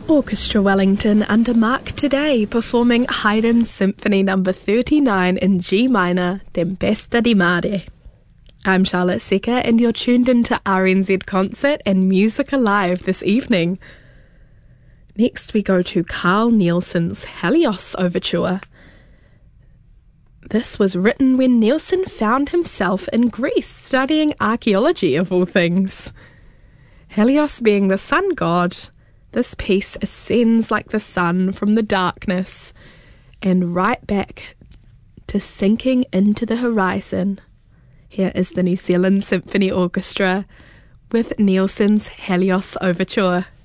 Orchestra Wellington under Mark today performing Haydn's Symphony No. 39 in G minor, Tempesta di Mare. I'm Charlotte Secker and you're tuned into RNZ Concert and Music Alive this evening. Next we go to Carl Nielsen's Helios Overture. This was written when Nielsen found himself in Greece studying archaeology of all things. Helios being the sun god, this piece ascends like the sun from the darkness and right back to sinking into the horizon. Here is the New Zealand Symphony Orchestra with Nielsen's Helios Overture.